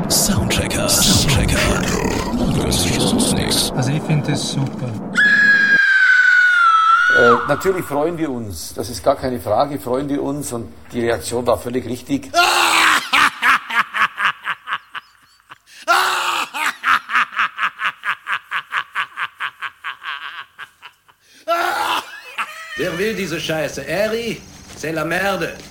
Soundchecker. Das ist nix. Also ich finde das super. Natürlich freuen wir uns, das ist gar keine Frage, freuen wir uns und die Reaktion war völlig richtig. Wer will diese Scheiße? Eri, c'est la merde.